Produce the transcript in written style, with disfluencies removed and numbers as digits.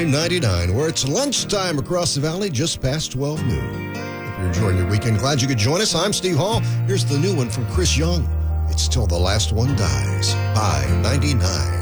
99, where it's lunchtime across the valley, just past 12 noon. Hope you're enjoying your weekend. Glad you could join us. I'm Steve Hall. Here's the new one from Chris Young. It's Till the Last One Dies by 99.